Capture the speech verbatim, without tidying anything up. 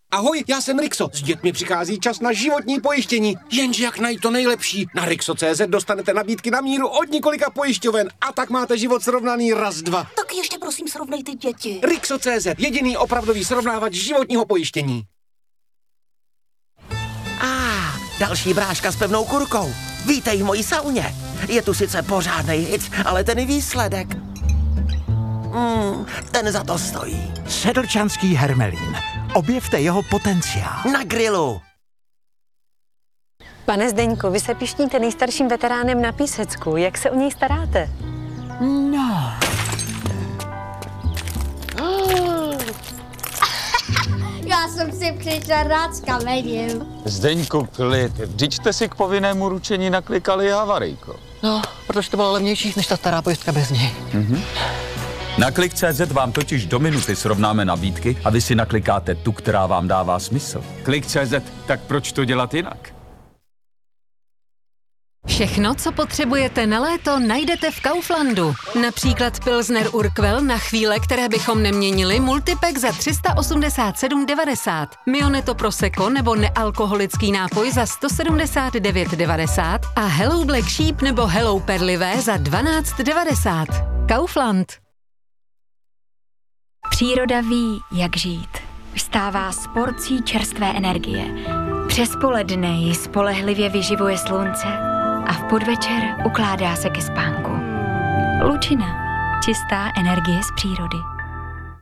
Ahoj, já jsem Rixo. S dětmi přichází čas na životní pojištění. Jenže jak najít to nejlepší? Na Rixo tečka cé zet dostanete nabídky na míru od několika pojišťoven a tak máte život srovnaný raz, dva. Tak ještě prosím srovnejte děti. Rixo tečka cé zet, jediný opravdový srovnávač životního pojištění. A ah, další bráška s pevnou kurkou. Vítej v mojí sauně. Je tu sice pořádnej hic, ale ten výsledek... Mm, ten za to stojí. Sedlčanský hermelín. Objevte jeho potenciál. Na grilu. Pane Zdeňku, vy se pišníte nejstarším veteránem na Písecku. Jak se o něj staráte? No. Já jsem si přišel rád s kameřím. Zdeňku, klid. Vždyť jste si k povinnému ručení naklikali havarijko. No, protože to bylo levnější než ta stará pojistka bez něj. Mhm. Na klik tečka cé zet vám totiž do minuty srovnáme nabídky a vy si naklikáte tu, která vám dává smysl. Klik tečka cé zet, tak proč to dělat jinak? Všechno, co potřebujete na léto, najdete v Kauflandu. Například Pilsner Urquell na chvíle, které bychom neměnili, multipack za tři sta osmdesát sedm devadesát. Mioneto Prosecco nebo nealkoholický nápoj za sto sedmdesát devět devadesát a Hello Black Sheep nebo Hello Perlivé za dvanáct devadesát. Kaufland. Příroda ví, jak žít. Vstává s porcí čerstvé energie. Přes poledne ji spolehlivě vyživuje slunce a v podvečer ukládá se ke spánku. Lučina. Čistá energie z přírody.